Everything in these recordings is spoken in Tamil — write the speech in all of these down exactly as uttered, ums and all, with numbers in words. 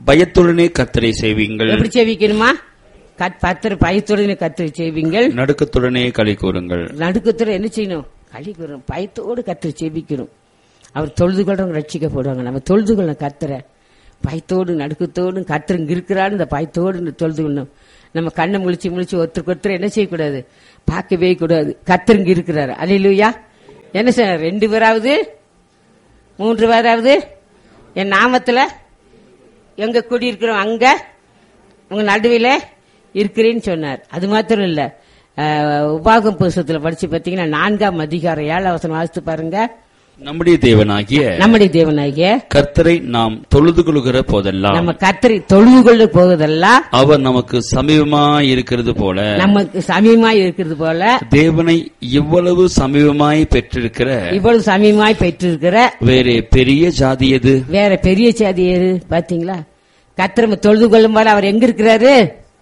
பயத்துடனே கர்த்தரை சேவியுங்கள். எப்படி சேவிக்கணுமா? பத்திர பயத்துடனே கர்த்தரை சேவிங்கள். நடுக்கத்துடனே களி கூறுங்கள். நடுக்கத்துடன் என்ன செய்யணும்? களி கூறணும். பயத்தோடு கர்த்தரை சேவிக்கணும். அவர் தொழுது கொள்றவங்க ரட்சிக்கப்படுவாங்க. நம்ம தொழுது கொள்ளணும் கர்த்தரை பயத்தோடு நடுக்கத்தோடு. கர்த்தர் இங்க இருக்கிறான்னு இந்த பயத்தோடு தொழுது கொள்ளணும். நம்ம கண்ணை முழிச்சு முழிச்சு ஒருத்தருக்கு ஒருத்தர் என்ன செய்யக்கூடாது? பார்க்கவே கூடாது. கர்த்தர் இங்க இருக்கிறாரு. அல்லேலூயா. என்ன சார், ரெண்டு பேராவது மூன்று பேராவது என் நாமத்துல எங்க கூடி இருக்கிறோம் அங்க உங்க நடுவில இருக்கிறேன்னு சொன்னார். அது மாத்திரம் இல்ல, உபாகம் புஸ்தகத்துல படிச்சு பாத்தீங்கன்னா நான்காம் அதிகாரம் ஏழாம் வசனம் வாசித்து பாருங்க. நம்முடைய தேவனாகிய நம்முடைய தேவனாகிய கர்த்தரை நாம் தொழுது கொள்கிற போதெல்லாம், நம்ம கர்த்தரை தொழுது கொள்ள போவதெல்லாம் அவர் நமக்கு சமீபமாய் இருக்கிறது போல, நமக்கு சமீபமாய் இருக்கிறது போல தேவனை இவ்வளவு சமீபமாய் பெற்றிருக்கிற இவ்வளவு சமீபமாய் பெற்றிருக்கிற வேற பெரிய ஜாதி எது? வேற பெரிய ஜாதி எது? பாத்தீங்களா? கர்த்தரை தொழுது கொள்ளும் போல அவர் எங்க இருக்கிறாரு?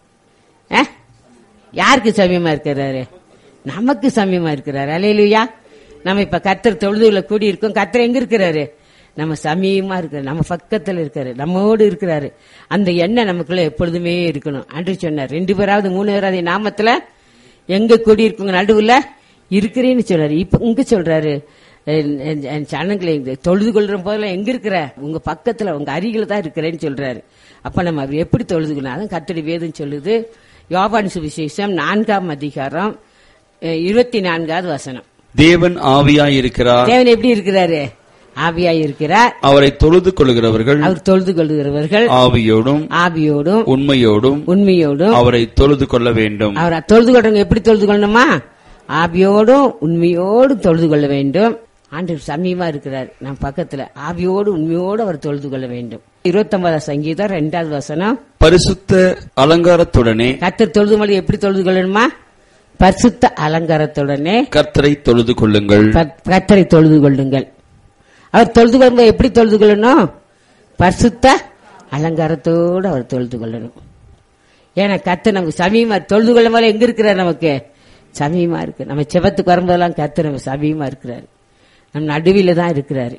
யாருக்கு சமீபமா இருக்கிறாரு? நமக்கு சமீபமா இருக்கிறாரு. அல்லேலூயா. நம்ம இப்ப கர்த்தர் தொழுதுல கூடி இருக்கோம். கர்த்தர் எங்க இருக்கிறாரு? நம்ம சமீபமா இருக்கிறாரு, நம்ம பக்கத்துல இருக்காரு, நம்மோடு இருக்கிறாரு. அந்த எண்ணம் நமக்குள்ள எப்பொழுதுமே இருக்கணும். அன்று சொன்னார், ரெண்டு பேராவது மூணு பேராவது நாமத்துல எங்க கூடி இருக்குங்க நடுவுல இருக்கிறேன்னு சொல்றாரு. இப்ப இங்க சொல்றாரு, சனங்களை தொழுது கொள்ற போதெல்லாம் எங்க இருக்கிற? உங்க பக்கத்துல உங்க அருகில தான் இருக்கிறேன்னு சொல்றாரு. அப்ப நம்ம அவர் எப்படி தொழுதுக்கணும்? அதான் கர்த்தருடைய வேதம் சொல்லுது. யோவான் சுவிசேஷம் நான்காம் அதிகாரம் இருபத்தி நான்காவது வசனம். தேவன் ஆவியாய் இருக்கிறார். தேவன் எப்படி இருக்கிறாரு? ஆவியாய் இருக்கிறார். அவரை தொழுது கொள்கிறவர்கள் அவர் தொழுது கொள்கிறவர்கள் ஆவியோடும் ஆவியோடும் உண்மையோடும் உண்மையோடும் அவரை தொழுது கொள்ள வேண்டும். அவரை தொழுது கொள்றவங்க எப்படி தொழுது கொள்ளணுமா? ஆவியோடும் உண்மையோடும் தொழுது கொள்ள வேண்டும். ஆண்டவர் சமீபமா இருக்கிறார் நம்ம பக்கத்துல. ஆவியோடு உண்மையோடு அவர் தொழுது கொள்ள வேண்டும். இருபத்தி ஒன்பதாம் சங்கீதம் இரண்டாவது வசனம். பரிசுத்த அலங்காரத்துடனே கர்த்தர் தொழுது மொழி எப்படி தொழுது கொள்ளணுமா? பரிசுத்த அலங்காரத்துடனே கர்த்தரை தொழுது கொள்ளுங்கள். கர்த்தரை தொழுது கொள்ளுங்கள். அவர் தொழுது கொள்ளும்போது எப்படி தொழுது கொள்ளணும்? பரிசுத்த அலங்காரத்தோடு அவர் தொழுது கொள்ளணும். ஏன்னா கர்த்தர் நமக்கு சமீபமா தொழுது கொள்ளும் போது எங்க இருக்கிறார்? நமக்கு சமீபமா இருக்கு. நம்ம செபத்துக்கு வரும்போதெல்லாம் கர்த்தர் நம்ம சமீபமா இருக்கிறாரு, நம்ம நடுவில தான் இருக்கிறாரு.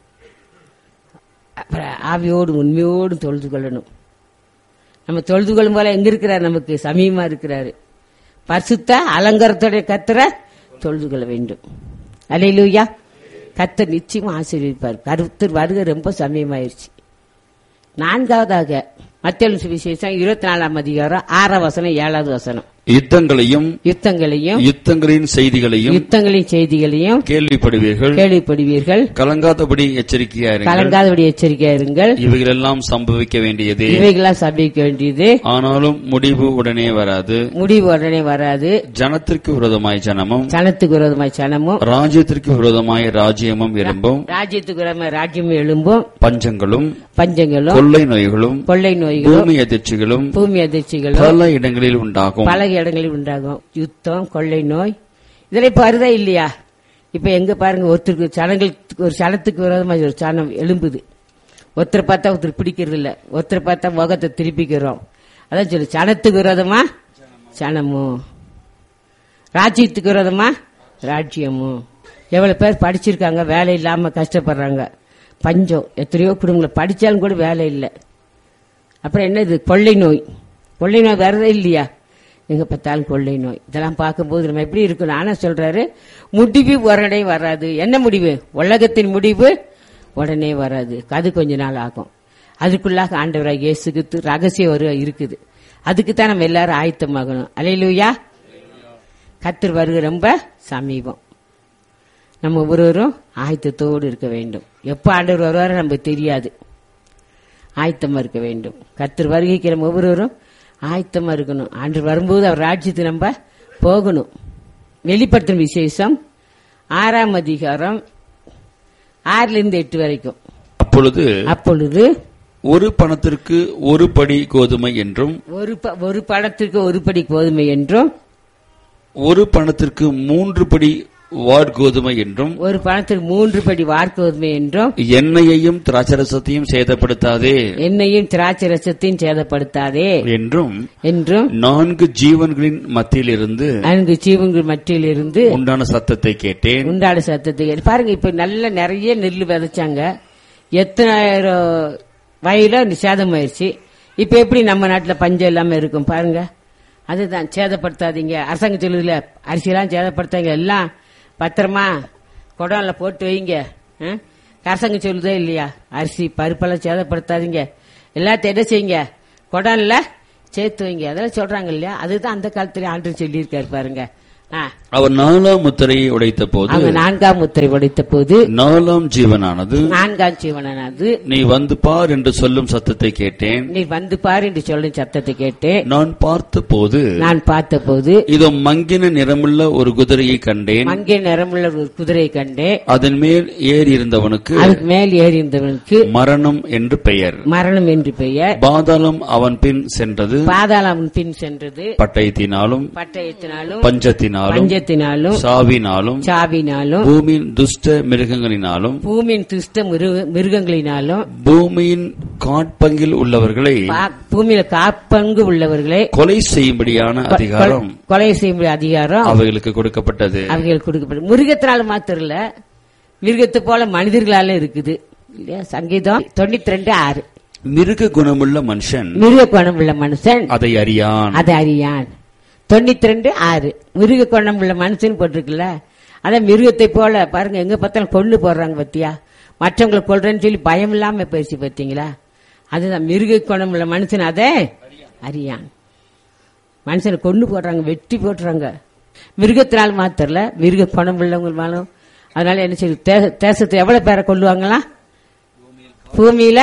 ஆவியோடு உண்மையோடு தொழுது கொள்ளணும். நம்ம தொழுது கொள்ளும் போல எங்க இருக்கிறார்? நமக்கு சமீபமா இருக்கிறாரு. பரிசுத்த அலங்காரத்தோட கர்த்தரை தொழுது கொள்ள வேண்டும். அல்லேலூயா. கர்த்தர் நிச்சயமா ஆசீர்வதிப்பார். கர்த்தர் வருகை ரொம்ப சமயமாயிருச்சு. நான்காவதாக மத்தேயு சுவிசேஷம் இருபத்தி நாலாம் அதிகாரம் ஆறாம் வசனம் ஏழாவது வசனம். யுத்தங்களையும் யுத்தங்களையும் யுத்தங்களின் செய்திகளையும் யுத்தங்களின் செய்திகளையும் கேள்விப்படுவீர்கள் கேள்விப்படுவீர்கள் கலங்காதபடி எச்சரிக்கையா இருங்கள். கலங்காதபடி எச்சரிக்கையா இருங்கள். இவைகளெல்லாம் சம்பவிக்க வேண்டியது. இவைகளெல்லாம் சம்பவிக்க வேண்டியது. ஆனாலும் முடிவு உடனே வராது. முடிவு உடனே வராது. ஜனத்திற்கு விரோதமாய் ஜனமும் ஜனத்துக்கு விரோதமாய் ஜனமும் ராஜ்யத்திற்கு விரோதமாய் ராஜ்யமும் எழும்பும். ராஜ்யத்துக்கு விரோதமாய் ராஜ்யமும் எழும்பும். பஞ்சங்களும் பஞ்சங்களும் கொள்ளை நோய்களும் கொள்ளை நோய்களும் பூமி அதிர்ச்சிகளும் பூமி அதிர்ச்சிகளும் பல இடங்களில் உண்டாகும். பல இடங்களில் உண்டாகும். யுத்தம், கொள்ளை நோய் இதெல்லாம் இப்ப வருதா இல்லையா? இப்ப எங்க பாருங்க, ஒருத்தருக்கு சனங்களுக்கு ஒரு சனத்துக்கு விரோதமாக ஒரு சனம் எழும்புது. ஒருத்தரை பார்த்தா ஒருத்தர் பிடிக்கிறது இல்ல, ஒருத்தரை பார்த்தா முகத்தை திருப்பிக்கிறோம். அதான் சொல்லு, சனத்துக்கு விரோதமா சனமும் ராஜ்யத்துக்கு விரோதமா ராஜ்யமும். எவ்வளவு பேர் படிச்சிருக்காங்க, வேலை இல்லாம கஷ்டப்படுறாங்க. பஞ்சம், எத்தனையோ குடும்பங்களை படிச்சாலும் கூட வேலை இல்லை. அப்புறம் என்ன இது? கொள்ளை நோய். கொள்ளை நோய் வரதே இல்லையா? எங்க பார்த்தாலும் கொள்ளை நோய். இதெல்லாம் பார்க்கும்போது நம்ம எப்படி இருக்கணும்? ஆனா சொல்றாரு, முடிவு உடனே வராது. என்ன முடிவு? உலகத்தின் முடிவு உடனே வராது, அது கொஞ்ச நாள் ஆகும். அதுக்குள்ளாக ஆண்டவராக இயேசு கிறிஸ்து ரகசிய வருகை இருக்குது. அதுக்கு தான் நம்ம எல்லாரும் ஆயத்தமாகணும். அல்லேலூயா. கர்த்தர் வருகை ரொம்ப சமீபம். நம்ம ஒவ்வொருவரும் ஆயத்தத்தோடு இருக்க வேண்டும். எப்ப ஆண்டவர் வருவாரு நமக்கு தெரியாது, ஆயத்தமா இருக்க வேண்டும். கர்த்தர் வருகைக்கு நம்ம ஒவ்வொருவரும் ஆயத்தமா இருக்கணும். ஆண்டவர் வரும்போது அவர் ராஜ்யத்துக்கு நம்ம போகணும். வெளிப்படுத்தும் விசேஷம் ஆறாம் அதிகாரம் ஆறுல இருந்து எட்டு வரைக்கும். அப்பொழுது அப்பொழுது ஒரு பணத்திற்கு ஒரு படி கோதுமை என்றும் ஒரு ஒரு பணத்திற்கு ஒரு படி கோதுமை என்றும் ஒரு பணத்திற்கு மூன்று படி வார்கோதுமை என்றும் ஒரு பணத்திற்கு மூன்று படி வார்கோதுமை என்றும் எண்ணெயையும் திராட்சரசத்தையும் சேதப்படுத்தாதே எண்ணெயும் திராட்சை ரசத்தையும் சேதப்படுத்தாதே என்றும் என்றும் நான்கு ஜீவன்களின் மத்தியிலிருந்து நான்கு ஜீவன்கள் மத்தியிலிருந்து உண்டான சத்தத்தை கேட்டேன். உண்டான சத்தத்தை கேட்டு பாருங்க. இப்ப நல்ல நிறைய நெல் விதைச்சாங்க. எத்தனாயிரம் வயல சேதமாயிருச்சு. இப்ப எப்படி நம்ம நாட்டுல பஞ்சம் இல்லாம இருக்கும் பாருங்க. அதுதான் சேதப்படுத்தாதீங்க. அரசாங்கம் சொல்லுதுல அரிசி எல்லாம் சேதப்படுத்தாங்க, எல்லாம் பத்திரமா குடம்ல போட்டு வைங்க. அரசாங்கம் சொல்லுதே இல்லையா, அரிசி பருப்பெல்லாம் சேதப்படுத்தாதீங்க, எல்லாத்தையும் என்ன செய்யுங்க குடம்ல சேர்த்து வைங்க, அதெல்லாம் சொல்றாங்க இல்லையா. அதுதான் அந்த காலத்துல ஆண்டு சொல்லியிருக்காரு பாருங்க. அவர் நாலாம் முத்திரையை உடைத்த போது நான்காம் முத்திரை உடைத்த போது நாலாம் ஜீவனானது நான்காம் ஜீவனானது நீ வந்து பார் என்று சொல்லும் சத்தத்தை கேட்டேன். நீ வந்து பார் என்று சொல்லும் சத்தத்தை கேட்டேன். நான் பார்த்த போது நான் பார்த்த போது இதோ மங்கின நிறமுள்ள ஒரு குதிரையை கண்டேன். மங்கின நிறமுள்ள ஒரு குதிரையை கண்டேன். அதன் மேல் ஏறி இருந்தவனுக்கு அதுக்கு மேல் ஏறி இருந்தவனுக்கு மரணம் என்று பெயர். மரணம் என்று பெயர். பாதாளம் அவன் பின் சென்றது. பாதாளம் அவன் பின் சென்றது. பட்டயத்தினாலும் பட்டயத்தினாலும் பஞ்சத்தினாலும் பஞ்சத்தினாலும் சாவினாலும் சாவினாலும் பூமியின் துஷ்ட மிருகங்களினாலும் பூமியின் துஷ்ட மிருகங்களினாலும் பூமியின் காட்பங்கில் உள்ளவர்களை பூமியில காப்பங்கு உள்ளவர்களை கொலை செய்யும்படியான அதிகாரம் கொலை செய்யும்படி அதிகாரம் அவைகளுக்கு கொடுக்கப்பட்டது. அவைகளுக்கு கொடுக்கப்பட்டது. மிருகத்தினால மாத்திரம் இல்ல, மிருகத்தை போல மனிதர்களால இருக்குது இல்லையா. சங்கீதம் தொண்ணூத்தி ரெண்டு ஆறு மிருக குணமுள்ள மனுஷன் மிருக குணமுள்ள மனுஷன் அதை அறியான் அதை அறியான். தொண்ணூத்தி ரெண்டு ஆறு மிருக குணம் உள்ள மனுஷன் போட்டிருக்குல்ல. அதான் மிருகத்தை போல பாருங்க, எங்க பார்த்தாலும் கொண்டு போடுறாங்க பத்தியா, மற்றவங்களை கொள்றேன்னு சொல்லி பயம் இல்லாம பேசி பார்த்தீங்களா. அதுதான் மிருக குணம் உள்ள மனுஷன் அதை அறியான். மனுஷனை கொண்டு போடுறாங்க, வெட்டி போட்டுறாங்க. மிருகத்தினால் மாத்திரல, மிருக குணம் உள்ளவங்களும். அதனால என்ன செய்யுது, தேசத்தை எவ்வளவு பேரை கொள்ளுவாங்களாம், பூமியில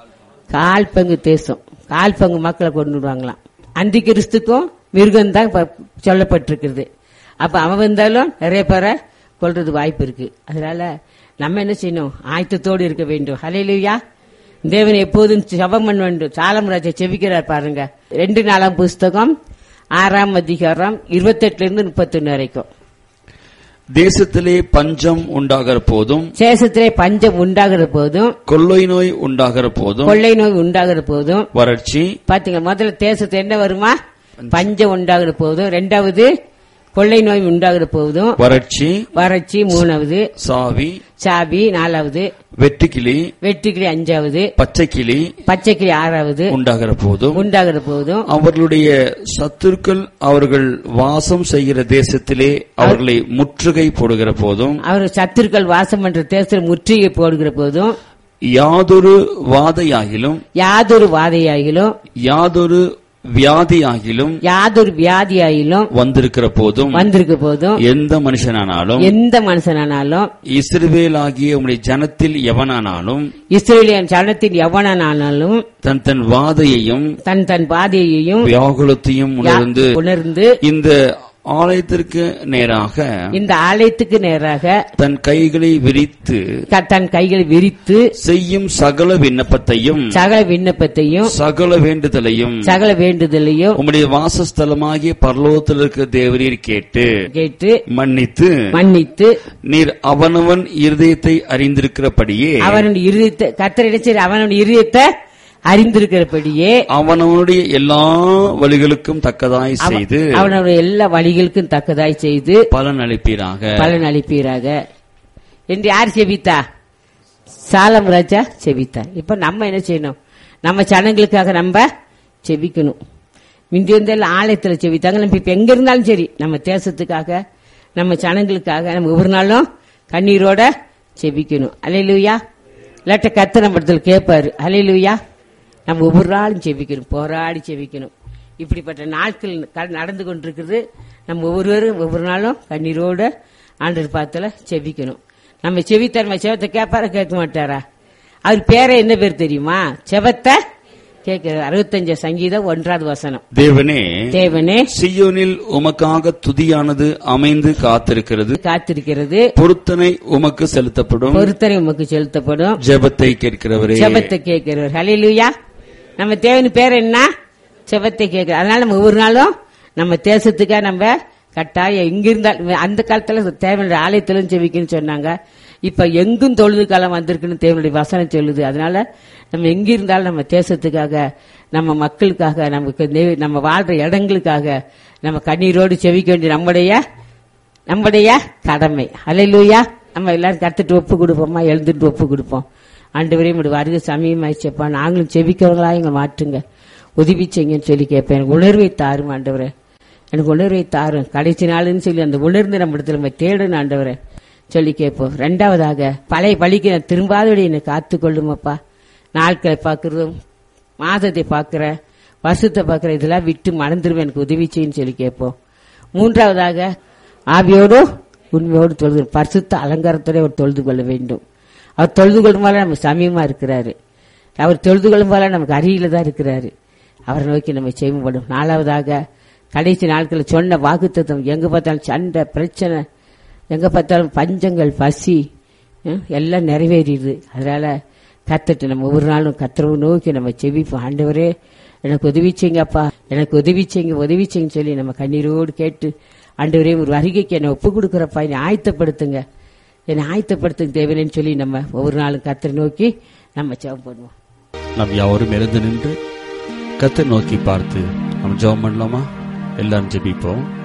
கால் பங்கு தேசம் கால் பங்கு மக்களை கொண்டு விடுவாங்களாம். அந்தி கிறிஸ்துக்கும் மிருகம் தான் சொல்லப்பட்டிருக்கிறது. அப்ப அவன் வந்தாலும் நிறைய பேரை கொல்றது வாய்ப்பு இருக்கு. அதனால நம்ம என்ன செய்யணும், ஆயத்தத்தோடு இருக்க வேண்டும். ஹல்லேலூயா. தேவன் எப்போதும் ஜெபம் பண்ண வேண்டும். சாலமராஜா செபிக்கிறார் பாருங்க. ரெண்டு நாலாம் புஸ்தகம் ஆறாம் அதிகாரம் இருபத்தி எட்டுல இருந்து முப்பத்தி ஒன்னு வரைக்கும். தேசத்திலே பஞ்சம் உண்டாகிற போதும் தேசத்திலே பஞ்சம் உண்டாகிற போதும் கொள்ளை நோய் உண்டாகிற போதும் கொள்ளை நோய் உண்டாகிற போதும் வறட்சி. பாத்தீங்க, முதல்ல தேசத்துல என்ன வருமா, பஞ்சம் உண்டாகிற போதும். ரெண்டாவது கொள்ளை நோய் உண்டாகிற போதும் வறட்சி. வறட்சி மூணாவது. சாவி சாவி நாலாவது. வெட்டுக்கிளி வெட்டுக்கிளி அஞ்சாவது. பச்சைக்கிளி பச்சைக்கிளி ஆறாவது உண்டாகிற போதும் உண்டாகிற போதும் அவர்களுடைய சத்துருக்கள் அவர்கள் வாசம் செய்கிற தேசத்திலே அவர்களை முற்றுகை போடுகிற போதும் அவர் சத்துருக்கள் வாசம் பண்ற தேசத்தில் முற்றுகை போடுகிற போதும் யாதொரு வாதையாகிலும் யாதொரு வாதையாகிலும் யாதொரு வியாதியாகிலும் யாதொரு வியாதியாகிலும் வந்திருக்கிற போதும் வந்திருக்க போதும் எந்த மனுஷனானாலும் எந்த மனுஷனானாலும் இஸ்ரவேலாகிய உம்முடைய ஜனத்தில் எவனானாலும் இஸ்ரவேலின் ஜனத்தில் எவனானாலும் தன் தன் வாதையையும் தன் தன் பாதையையும் வியாகுலத்தையும் உணர்ந்து உணர்ந்து இந்த ஆலயத்திற்கு நேராக இந்த ஆலயத்துக்கு நேராக தன் கைகளை விரித்து தன் கைகளை விரித்து செய்யும் சகல விண்ணப்பத்தையும் சகல விண்ணப்பத்தையும் சகல வேண்டுதலையும் சகல வேண்டுதலையும் உம்முடைய வாசஸ்தலமாகிய பரலோகத்தில் இருக்கிற தேவரீர் கேட்டு கேட்டு மன்னித்து மன்னித்து நீர் அவனவன் இருதயத்தை அறிந்திருக்கிறபடியே அவனுடைய இருதயத்தை கர்த்தர் இடைச்சேரி அவனுடைய இருதயத்தை அறிந்திருக்கிறபடியே அவனவனுடைய எல்லா வழிகளுக்கும் தக்கதாய் செய்து அவனுடைய எல்லா வழிகளுக்கும் தக்கதாய் செய்து பலன் அளிப்பீராக பலன் அளிப்பீராக என்று யார் செபித்தா? சாலம் ராஜா செபித்தா. இப்ப நம்ம என்ன செய்யணும், நம்ம ஜனங்களுக்காக நம்ம செபிக்கணும். முந்தி வந்து எல்லாம் ஆலயத்துல செபித்தாங்க. நம்ம இப்ப எங்க இருந்தாலும் சரி, நம்ம தேசத்துக்காக நம்ம ஜனங்களுக்காக நம்ம ஒவ்வொரு நாளும் கண்ணீரோட செபிக்கணும். அல்லேலூயா. இல்லாட்ட கர்த்தர் நம்ம இடத்துல கேட்பாரு. அல்லேலூயா. நம்ம ஒவ்வொரு நாளும் செபிக்கணும், போராடி செபிக்கணும். இப்படிப்பட்ட நாட்கள் நடந்து கொண்டிருக்கிறது. நம்ம ஒவ்வொருவரும் ஒவ்வொரு நாளும் கண்ணீரோட ஆண்டவர் பாத்துல செபிக்கணும். நம்ம செபித்தார், நம்ம செவத்தை கேட்பாரா கேட்க மாட்டாரா? அவர் பேரை என்ன பேர் தெரியுமா? செவத்தை கேட்கிறார். அறுபத்தஞ்சு சங்கீதம் ஒன்றாவது வசனம். தேவனே தேவனே சீயோனில் உமக்காக துதியானது அமைந்து காத்திருக்கிறது காத்திருக்கிறது பொருத்தனை உமக்கு செலுத்தப்படும் பொருத்தனை உமக்கு செலுத்தப்படும் ஜெபத்தை கேட்கிறவரே ஜெபத்தை கேட்கிறவர். ஹல்லேலூயா. நம்ம தேவன் பேர் என்ன? செபத்தை கேட்கிற. அதனால நம்ம ஒவ்வொரு நாளும் நம்ம தேசத்துக்காக நம்ம கட்டாயம் எங்க இருந்தாலும், அந்த காலத்துல தேவனுடைய ஆலயத்திலும் செவிக்கணும்னு சொன்னாங்க. இப்ப எங்கும் தொழுது காலம் வந்திருக்குன்னு தேவனுடைய வசனம் சொல்லுது. அதனால நம்ம எங்க இருந்தாலும் நம்ம தேசத்துக்காக, நம்ம மக்களுக்காக, நமக்கு நம்ம வாழ்ற இடங்களுக்காக நம்ம கண்ணீரோடு செவிக்க வேண்டிய நம்முடைய நம்முடைய கடமை. ஹல்லேலூயா. நம்ம எல்லாரும் கத்துட்டு ஒப்பு கொடுப்போமா? எழுந்துட்டு ஒப்பு கொடுப்போம். ஆண்டவரே உடைய வருகை சமயமாயிச்சப்பா, நாங்களும் செபிக்கிறவங்களா எங்களை மாற்றுங்க, உதவி செய்யுங்கன்னு சொல்லி கேட்பேன். எனக்கு உணர்வை தாரும் ஆண்டவரே, எனக்கு உணர்வை தாரும். கடைசி நாளுன்னு சொல்லி அந்த உணர்ந்து நம்ம இடத்துல நம்ம தேடணும் ஆண்டவரே சொல்லி கேட்போம். ரெண்டாவதாக பழைய பழிக்கு நான் திரும்பாதபடி என்னை காத்து கொள்ளுமப்பா. நாட்களை பார்க்கறதும் மாதத்தை பார்க்கிற வருஷத்தை பார்க்கிற இதெல்லாம் விட்டு மறந்துடுவேன், எனக்கு உதவி செய்யுன்னு சொல்லி கேட்போம். மூன்றாவதாக ஆவியோடும் உண்மையோடு தொழுது பரிசுத்த அலங்காரத்தோட அவர் தொழுது கொள்ள வேண்டும். அவர் தொழுது கொள்ளும் போல நம்ம சமயமா இருக்கிறாரு. அவர் தொழுது கொள்ளும் போல நமக்கு அருகில தான் இருக்கிறாரு. அவரை நோக்கி நம்ம செய்யப்படும். நாலாவதாக கடைசி நாட்களில் சொன்ன வாக்குத்தத்தம், எங்க பார்த்தாலும் சண்டை பிரச்சனை, எங்க பார்த்தாலும் பஞ்சங்கள் பசி எல்லாம் நிறைவேறிடுது. அதனால கத்துட்டு நம்ம ஒவ்வொரு நாளும் கத்தரவு நோக்கி நம்ம செவிப்போம். ஆண்டவரே எனக்கு உதவி செய்யுங்கப்பா, எனக்கு உதவி செய்யுங்க உதவி செய்யுங்க சொல்லி நம்ம கண்ணீரோடு கேட்டு, ஆண்டவரே ஒரு வருகைக்கு என்னை ஒப்பு கொடுக்குறப்பா, என்னை ஆயத்தப்படுத்துங்க, என்னை ஆயத்தப்படுத்துங்க தேவையில்லைன்னு சொல்லி நம்ம ஒவ்வொரு நாளும் கத்தரை நோக்கி நம்ம ஜெபம் பண்ணுவோம். நாம் யாவரும் இருந்து நின்று கத்தரை நோக்கி பார்த்து நம்ம ஜெபம் பண்ணலாமா? எல்லாரும் ஜெபிப்போம்.